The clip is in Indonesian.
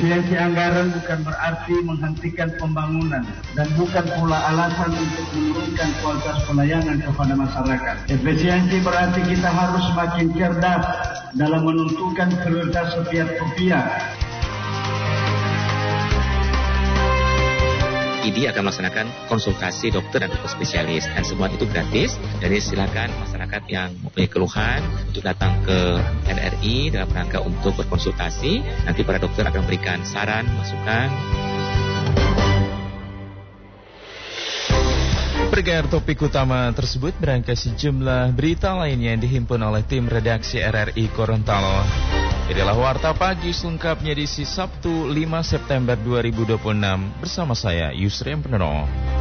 Efisiensi anggaran bukan berarti menghentikan pembangunan dan bukan pula alasan untuk menurunkan kualitas pelayanan kepada masyarakat. Efisiensi berarti kita harus semakin cerdas dalam menentukan prioritas setiap rupiah. ID akan melaksanakan konsultasi dokter dan dokter spesialis, dan semua itu gratis. Jadi silakan masyarakat yang mempunyai keluhan untuk datang ke NRI dalam rangka untuk berkonsultasi. Nanti para dokter akan memberikan saran, masukan. Pergelar topik utama tersebut berangkai sejumlah berita lainnya yang dihimpun oleh tim redaksi RRI Gorontalo. Inilah Warta Pagi selengkapnya di Sabtu 5 September 2026 bersama saya Yusrian Penero.